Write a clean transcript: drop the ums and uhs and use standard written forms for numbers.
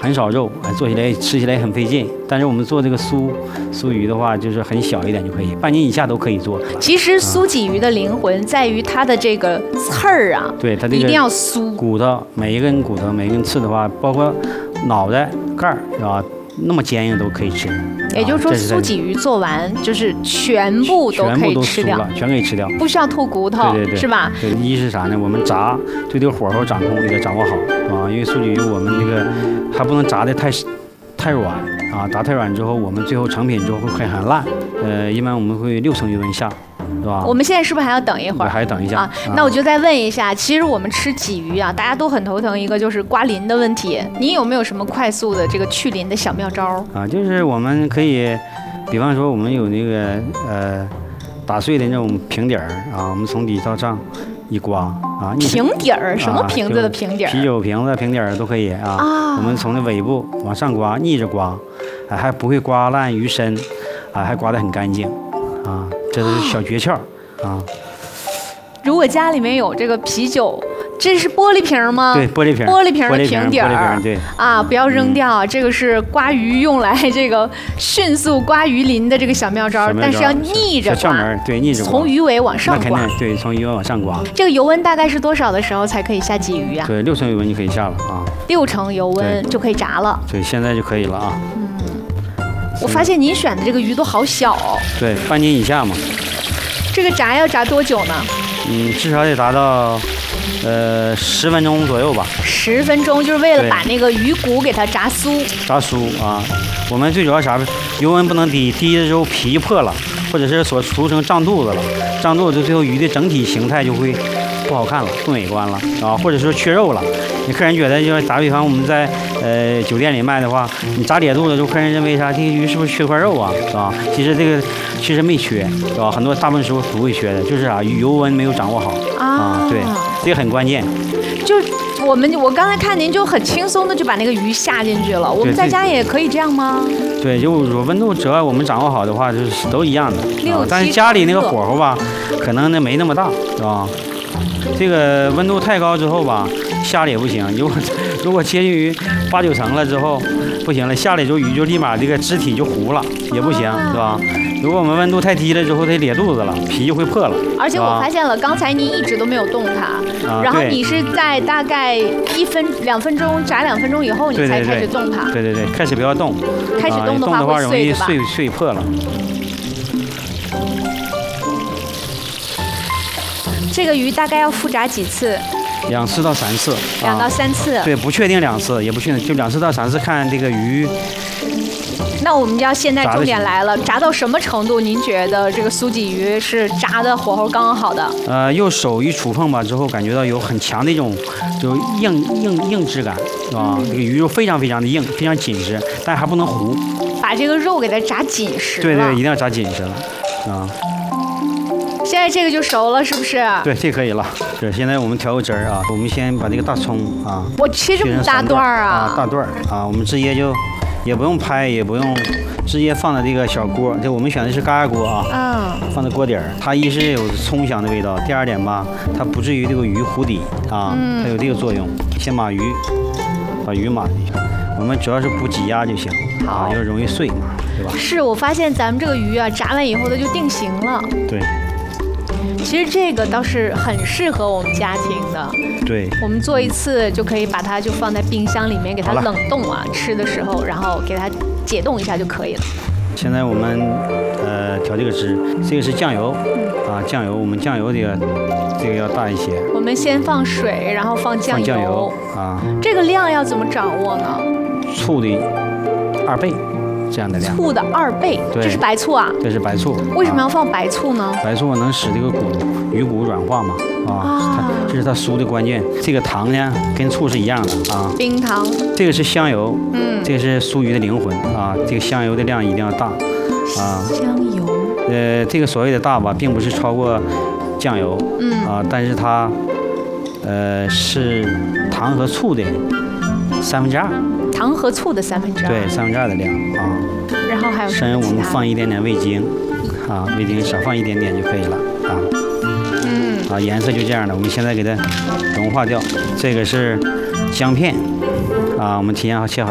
很少肉，做起来吃起来很费劲。但是我们做这个酥鱼的话，就是很小一点就可以，半斤以下都可以做。 其实酥鲫鱼的灵魂在于它的这个刺儿啊， 对它这个一定要酥。 骨头每一根骨头每一根刺的话，包括脑袋盖儿啊，那么坚硬都可以吃。 也就是说，酥鲫鱼做完就是全部都可以吃掉， 全可以吃掉， 不需要吐骨头， 对， 是吧？ 对，一是啥呢？我们炸对这个火候掌控也得掌握好啊，因为酥鲫鱼我们这个还不能炸得太软啊，炸太软之后，我们最后成品之后会很烂。一般我们会6成余温下。是吧？ 我们现在是不是还要等一会儿？ 还等一下啊。那我就再问一下，其实我们吃鲫鱼啊，大家都很头疼一个就是刮鳞的问题。你有没有什么快速的这个去鳞的小妙招啊？就是我们可以，比方说我们有那个打碎的那种平底儿啊，我们从底到上一刮啊。 平底儿？什么瓶子的平底儿？ 啤酒瓶子平底儿都可以啊。我们从那尾部往上刮，逆着刮，还不会刮烂鱼身，还刮得很干净啊。这都是小诀窍啊！ 如果家里面有这个啤酒，这是玻璃瓶吗？ 对，玻璃瓶， 玻璃瓶的瓶底儿， 对啊，不要扔掉。这个是刮鱼用来这个迅速刮鱼鳞的这个小妙招，但是要逆着刮， 对，逆着刮， 从鱼尾往上刮， 对，从鱼尾往上刮。 这个油温大概是多少的时候才可以下鲫鱼啊？ 对，6成油温就可以下了啊。 6成油温就可以炸了。 对，现在就可以了啊。 我发现您选的这个鱼都好小哦。 对，半斤以下嘛。 这个炸要炸多久呢？ 至少得达到10分钟左右吧。 10分钟就是为了把那个鱼骨给它炸酥。 炸酥啊！我们最主要啥？油温不能低，低的时候皮就破了，或者是所俗称胀肚子了。胀肚子最后鱼的整体形态就会不好看了，不美观了啊，或者说缺肉了。你客人觉得，就打比方，我们在酒店里卖的话，你炸瘪肚子，就客人认为啥？这个鱼是不是缺块肉啊？是吧？其实这个其实没缺，是吧？很多大部分时候不会缺的，就是啥油温没有掌握好啊。对，这个很关键。 就我刚才看您就很轻松的就把那个鱼下进去了，我们在家也可以这样吗？ 对，就温度只要我们掌握好的话，就是都一样的。但是家里那个火候吧，可能没那么大，是吧？这个温度太高之后吧，下了也不行。如果接近于8、9成了之后，不行了，下来之后鱼就立马这个肢体就糊了，也不行，是吧？如果我们温度太低了之后，它咧肚子了，皮就会破了。 而且我发现了，刚才您一直都没有动它，然后你是在大概2分钟炸2分钟以后，你才开始动它。 对，开始不要动， 开始动的话会容易碎破了。 这个鱼大概要复炸几次 ？2次到3次。 2到3次。 对，不确定2次，也不确定，就2次到3次，看这个鱼。 那我们要现在重点来了，炸到什么程度？您觉得这个酥鲫鱼是炸的火候刚刚好的？ 用手一触碰吧之后，感觉到有很强的一种就硬质感，是吧？这个鱼肉非常非常的硬，非常紧实，但还不能糊。把这个肉给它炸紧实了。 对，一定要炸紧实了，啊。 现在这个就熟了，是不是？ 对，这可以了。是，现在我们调个汁儿啊，我们先把这个大葱啊， 我切这么大段啊， 大段啊，我们直接就也不用拍，也不用，直接放在这个小锅。这我们选的是高压锅啊，放在锅底儿。它一是有葱香的味道，第二点吧，它不至于这个鱼糊底啊，它有这个作用。先把鱼码进去，我们主要是不挤压就行啊，因为容易碎嘛，对吧？ 是我发现咱们这个鱼啊，炸完以后它就定型了。 对。 其实这个倒是很适合我们家庭的， 对， 我们做一次就可以把它就放在冰箱里面给它冷冻啊，吃的时候然后给它解冻一下就可以了。 现在我们调这个汁，这个是酱油啊，酱油我们酱油这个要大一些。 我们先放水，然后放酱油啊， 这个量要怎么掌握呢？ 醋的2倍。这样的量， 醋的2倍，这是白醋啊？ 这是白醋。 为什么要放白醋呢？ 白醋能使这个鱼骨软化嘛？这是它酥的关键。这个糖呢，跟醋是一样的啊。 冰糖。这个是香油，这个是酥鱼的灵魂啊。这个香油的量一定要大啊。 香油。 这个所谓的大吧，并不是超过酱油，但是它是糖和醋的2/3。 糖和醋的2/3。 对，2/3的量啊。 然后还有什么？ 我们放一点点味精，啊，味精少放一点点就可以了啊。颜色就这样的。我们现在给它融化掉。这个是姜片啊，我们提前切好。